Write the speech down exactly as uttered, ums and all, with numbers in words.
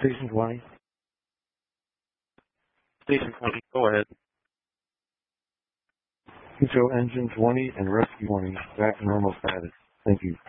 Station twenty. Station twenty, go ahead. Show engine twenty and rescue twenty back to normal status. Thank you.